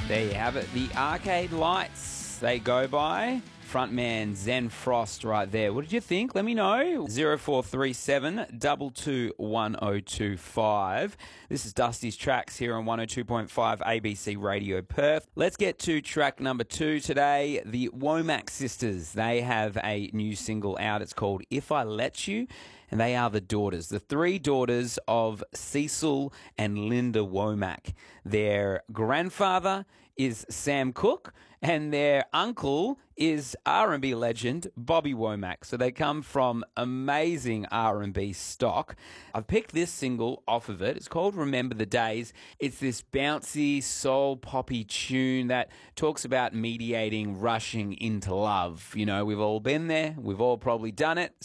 There you have it. The Arcade Lights, they go by. Frontman Zen Frost right there. What did you think? Let me know. 0437 221 This is Dusty's Tracks here on 102.5 ABC Radio Perth. Let's get to track number 2 today. The Womack Sisters. They have a new single out. It's called If I Let You. And they are the daughters, the 3 daughters of Cecil and Linda Womack. Their grandfather is Sam Cooke, and their uncle is R&B legend Bobby Womack. So they come from amazing R&B stock. I've picked this single off of it. It's called Remember the Days. It's this bouncy, soul poppy tune that talks about mediating, rushing into love. You know, we've all been there. We've all probably done it.